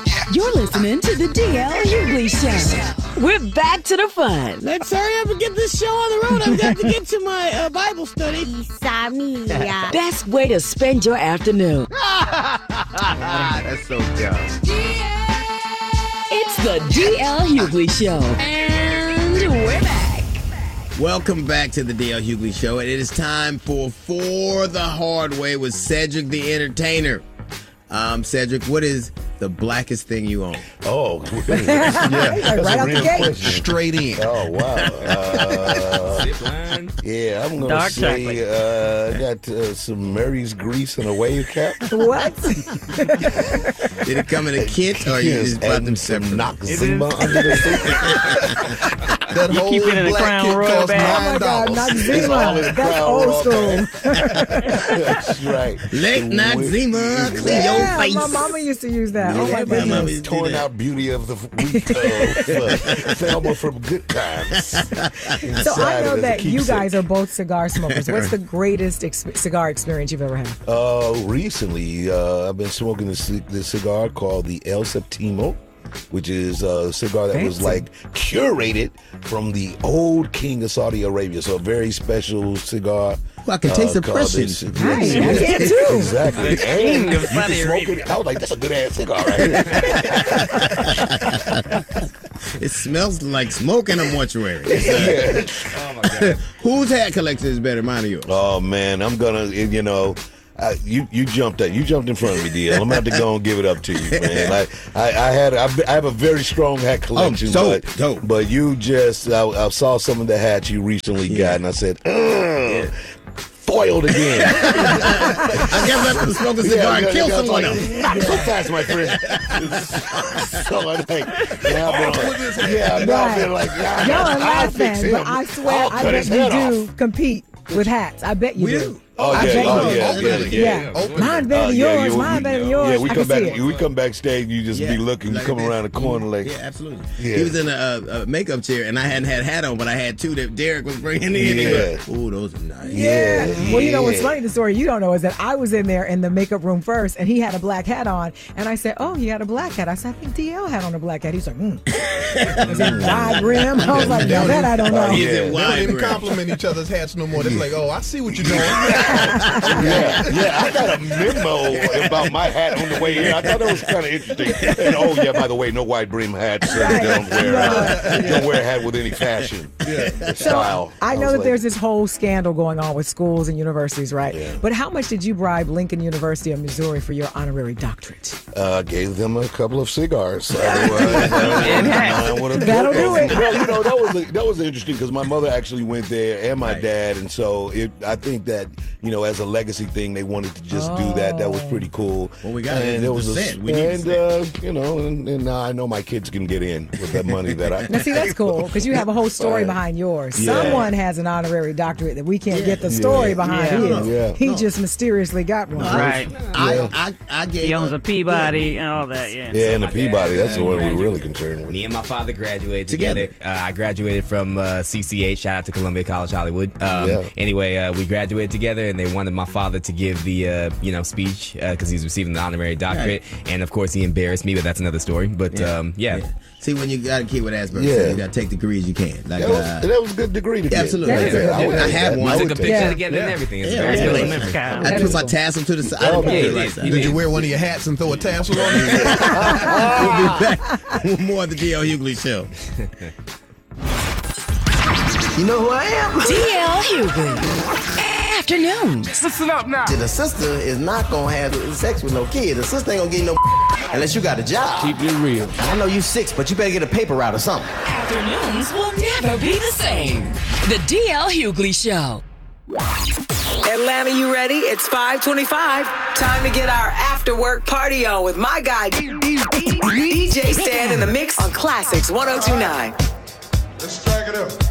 You're listening to the DL Hughley Show. We're back to the fun. Let's hurry up and get this show on the road. I've got to get to my Bible study. Best way to spend your afternoon. That's so dumb. It's the DL Hughley Show. And we're back. Welcome back to the DL Hughley Show. And it is time for the Hard Way with Cedric the Entertainer. Cedric, what is the blackest thing you own? Oh, yeah. That's right a out the real gate. question. Straight in. Oh, wow. Zip line. Yeah, I'm going to Dark say I got some Murray's grease and a wave cap. What? Did it come in a kit or you just bought them some separately? Noxzema under the seat. That whole keep it in the black Crown kit Royal costs bag. Oh, my God. It's all in Noxzema. the That's Crown old Royal school. That's right. Let Noxzema clear your Yeah, face. my mama used to use that. Yeah, Oh, my my goodness. mama used to do Torn that. out beauty of the week of Thelma from Good Times. So I know that you guys are both cigar smokers. What's the greatest cigar experience you've ever had? Recently, I've been smoking this cigar called the El Septimo, which is a cigar that was like curated from the old king of Saudi Arabia. So a very special cigar. Well, I can taste the pressure. this- Right, I can too. Exactly. king And of you Saudi can smoke Arabia. it. I was like, that's a good ass cigar right here. It smells like smoke in a mortuary. Oh my God. Whose hat collection is better, mine or yours? Oh man, I'm gonna, you jumped in front of me, DL. I'm about to go and give it up to you, man. I have a very strong hat collection, but you just I saw some of the hats you recently got, and I said, foiled again. I guess I have to smoke a cigar and kill someone else. Not so fast, my friend. So I'm like, I've been like, Y'all are laughing, but I swear, I bet you do compete with hats. I bet you do. Oh I bet yeah, you do. yeah. Mine better than yours. Mine better than yours. Yeah, we I come can see back. it. We come backstage. You just be looking. You come around the corner like. Yeah, absolutely. Yeah. He was in a makeup chair, and I hadn't had a hat on, but I had two that Derek was bringing in. Yeah. Oh, those are nice. Yeah. Well, you know what's funny? The story you don't know is that I was in there in the makeup room first, and he had a black hat on, and I said, "Oh, he had a black hat." I said, "I think DL had on a black hat." He's like, "Is it wide rim?" I was like, "No, that I don't know." Is Yeah. it They don't wide even brim? compliment each other's hats no more. They're like, oh, I see what you're doing. Yeah, I got a memo about my hat on the way here. I thought that was kind of interesting. And by the way, no wide brim hats. Don't wear a hat with any fashion style. I know was that like, there's this whole scandal going on with schools and universities, right? Yeah. But how much did you bribe Lincoln University of Missouri for your honorary doctorate? Gave them a couple of cigars. That'll do it. Well, that was interesting because my mother actually went there and my dad, and so I think that as a legacy thing, they wanted to just do that. That was pretty cool. Well, we got it. and It's it was the a set. We need the and now I know my kids can get in with that money that I. Now, see, that's cool because you have a whole story behind yours. Yeah. Someone has an honorary doctorate that we can't get the story behind his. Yeah. He just mysteriously got one. Right. I gave He owns up. a Peabody and all that, yeah. Yeah, and the Peabody. That's the one we're really concerned with. Me and my father graduated together. I graduated from CCH. Shout out to Columbia College Hollywood. Anyway, we graduated together, and they wanted my father to give the speech because he's receiving the honorary doctorate. Right. And of course, he embarrassed me, but that's another story. But See, when you got a kid with Asperger's, you got to take the degrees you can. Like, That was a good degree to get. absolutely. Yeah. I had one. we took a picture Yeah. together and everything. It's Yeah, very yeah. good. Remember, Kyle. I put my tassel to the side. I didn't do it like that. Did you wear one of your hats and throw a tassel on it? We'll be back with more of the DL Hughley Show. You know who I am? DL Hughley. Afternoons. Listen up now. The sister is not gonna have sex with no kid. The sister ain't gonna get no unless you got a job. Keep it real. I know you 6, but you better get a paper route or something. Afternoons will never be the same. The DL Hughley Show. Atlanta, you ready? It's 5:25. Time to get our after-work party on with my guy, DJ Stan in the mix on Classics 102.9. Let's strike it up.